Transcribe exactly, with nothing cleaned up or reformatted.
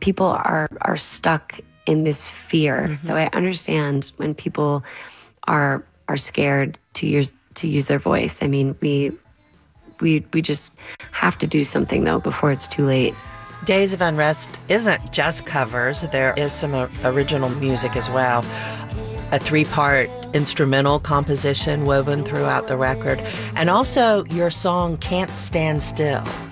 people are are stuck in this fear. Mm-hmm. Though I understand when people are are scared to use to use their voice. I mean, we we we just have to do something though before it's too late. Days of Unrest isn't just covers. There is some uh, original music as well. A three-part instrumental composition woven throughout the record. And also your song Can't Stand Still.